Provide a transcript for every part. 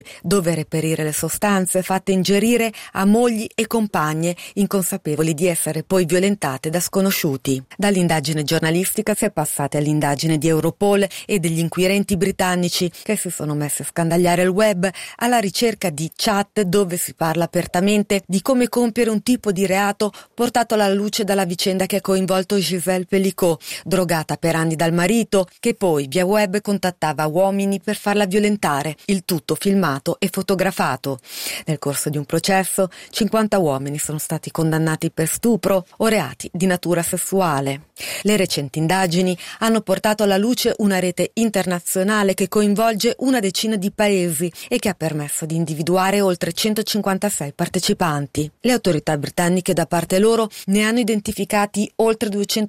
dove reperire le sostanze fatte ingerire a mogli e compagne inconsapevoli di essere poi violentate da sconosciuti. Dall'indagine giornalistica si è passati all'indagine di Europol e degli inquirenti britannici che si sono messi a scandagliare il web alla ricerca di chat dove si parla apertamente di come compiere un tipo di reato portato alla luce dalla vicenda che ha coinvolto Gisèle Pelicot, drogata per anni dal marito, che poi via web contattava uomini per farla violentare, il tutto filmato e fotografato. Nel corso di un processo 50 uomini sono stati condannati per stupro o reati di natura sessuale. Le recenti indagini hanno portato alla luce una rete internazionale che coinvolge una decina di paesi e che ha permesso di individuare oltre 156 partecipanti. Le autorità britanniche da parte loro ne hanno identificati oltre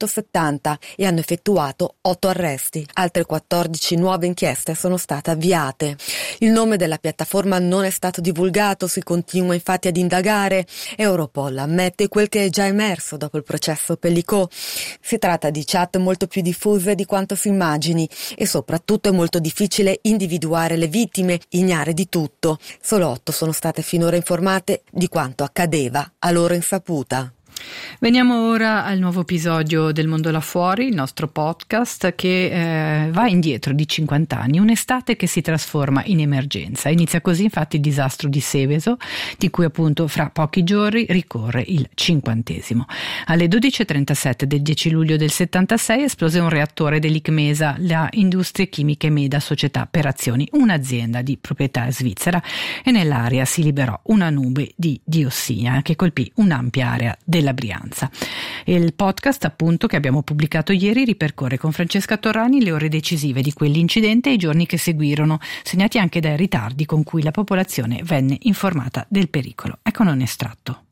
270 e hanno effettuato 8 arresti. Altre 14 nuove inchieste sono state avviate. Il nome della piattaforma non è stato divulgato, si continua infatti ad indagare. Europol ammette quel che è già emerso dopo il processo Pelicot. Si tratta di chat molto più diffuse di quanto si immagini e soprattutto è molto difficile individuare le vittime, ignare di tutto. Solo 8 sono state finora informate di quanto accadeva a loro insaputa. Veniamo ora al nuovo episodio del Mondo là fuori, il nostro podcast che va indietro di 50 anni, un'estate che si trasforma in emergenza. Inizia così infatti il disastro di Seveso, di cui appunto fra pochi giorni ricorre il 50°. Alle 12:37 del 10 luglio del 76 esplose un reattore dell'ICMESA, la Industrie Chimiche Meda Società per Azioni, un'azienda di proprietà svizzera, e nell'aria si liberò una nube di diossina che colpì un'ampia area della Brianza. Il podcast appunto che abbiamo pubblicato ieri ripercorre con Francesca Torrani le ore decisive di quell'incidente e i giorni che seguirono, segnati anche dai ritardi con cui la popolazione venne informata del pericolo. Eccone un estratto.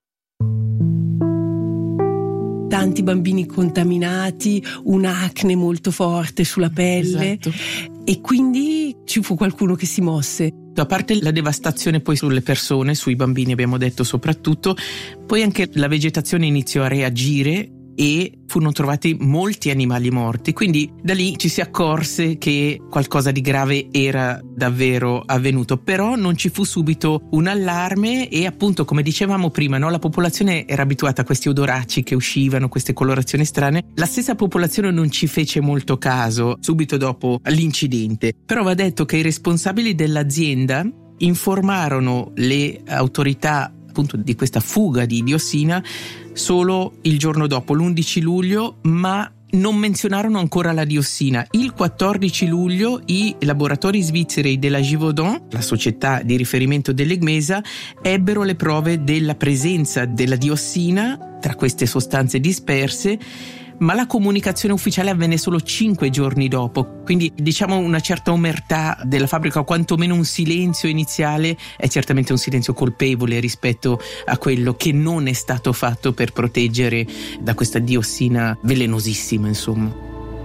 Tanti bambini contaminati, un'acne molto forte sulla pelle. Esatto. E quindi ci fu qualcuno che si mosse. A parte la devastazione poi sulle persone, sui bambini abbiamo detto soprattutto, poi anche la vegetazione iniziò a reagire e furono trovati molti animali morti, quindi da lì ci si accorse che qualcosa di grave era davvero avvenuto, però non ci fu subito un allarme e appunto, come dicevamo prima, no, la popolazione era abituata a questi odoracci che uscivano, queste colorazioni strane. La stessa popolazione non ci fece molto caso subito dopo l'incidente, però va detto che i responsabili dell'azienda informarono le autorità appunto di questa fuga di diossina solo il giorno dopo, l'11 luglio, ma non menzionarono ancora la diossina. Il 14 luglio i laboratori svizzeri della Givaudan, la società di riferimento dell'ICMESA, ebbero le prove della presenza della diossina tra queste sostanze disperse, ma la comunicazione ufficiale avvenne solo 5 giorni dopo, quindi diciamo una certa omertà della fabbrica, o quantomeno un silenzio iniziale, è certamente un silenzio colpevole rispetto a quello che non è stato fatto per proteggere da questa diossina velenosissima, insomma.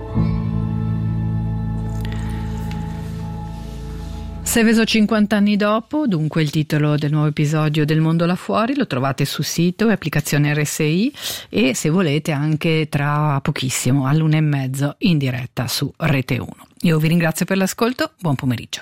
Seveso 50 anni dopo, dunque il titolo del nuovo episodio del Mondo là fuori, lo trovate sul sito e applicazione RSI e se volete anche tra pochissimo all'1:30 in diretta su Rete 1. Io vi ringrazio per l'ascolto, buon pomeriggio.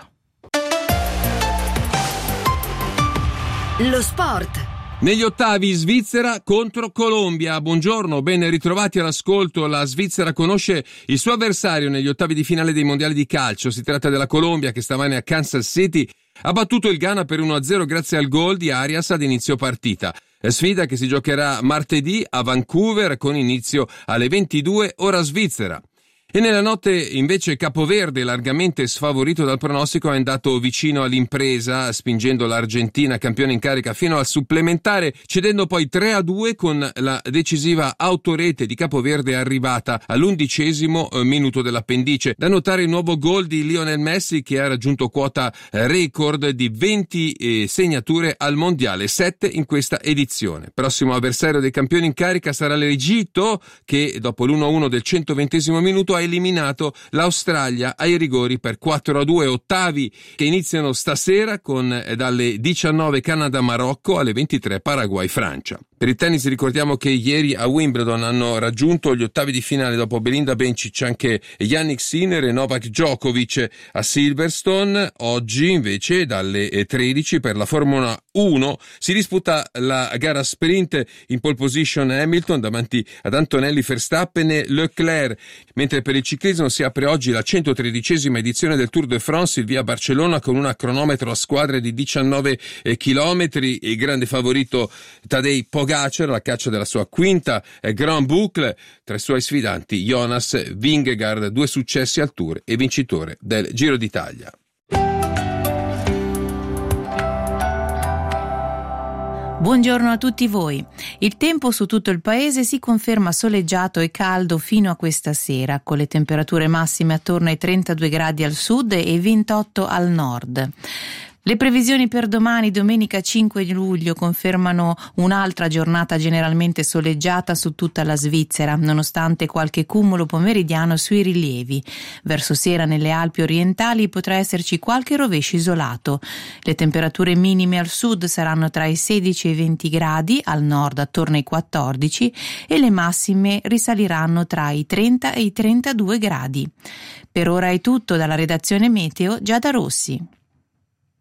Lo sport. Negli ottavi Svizzera contro Colombia. Buongiorno, ben ritrovati all'ascolto. La Svizzera conosce il suo avversario negli ottavi di finale dei mondiali di calcio. Si tratta della Colombia che stamane a Kansas City ha battuto il Ghana per 1-0 grazie al gol di Arias ad inizio partita. Sfida che si giocherà martedì a Vancouver con inizio alle 22 ora svizzera. E nella notte invece Capoverde, largamente sfavorito dal pronostico, è andato vicino all'impresa, spingendo l'Argentina campione in carica fino al supplementare, cedendo poi 3-2 con la decisiva autorete di Capoverde arrivata all'11° minuto dell'appendice. Da notare il nuovo gol di Lionel Messi che ha raggiunto quota record di 20 segnature al mondiale, 7 in questa edizione. Prossimo avversario dei campioni in carica sarà l'Egitto che dopo l'1-1 del 120° minuto ha eliminato l'Australia ai rigori per 4-2. Ottavi che iniziano stasera con dalle 19 Canada-Marocco alle 23 Paraguay-Francia. Per il tennis ricordiamo che ieri a Wimbledon hanno raggiunto gli ottavi di finale dopo Belinda Bencic anche Jannik Sinner e Novak Djokovic a Silverstone. Oggi invece dalle 13 per la Formula 1 si disputa la gara sprint, in pole position Hamilton davanti ad Antonelli, Verstappen e Leclerc, mentre per il ciclismo si apre oggi la 113esima edizione del Tour de France, il via Barcellona con una cronometro a squadre di 19 chilometri. Il grande favorito Tadej Pogacar alla caccia della sua quinta Grand Boucle, tra i suoi sfidanti Jonas Vingegaard, 2 successi al Tour e vincitore del Giro d'Italia. Buongiorno a tutti voi. Il tempo su tutto il paese si conferma soleggiato e caldo fino a questa sera, con le temperature massime attorno ai 32 gradi al sud e 28 al nord. Le previsioni per domani, domenica 5 luglio, confermano un'altra giornata generalmente soleggiata su tutta la Svizzera, nonostante qualche cumulo pomeridiano sui rilievi. Verso sera nelle Alpi orientali potrà esserci qualche rovescio isolato. Le temperature minime al sud saranno tra i 16 e i 20 gradi, al nord attorno ai 14 e le massime risaliranno tra i 30 e i 32 gradi. Per ora è tutto dalla redazione Meteo Giada Rossi.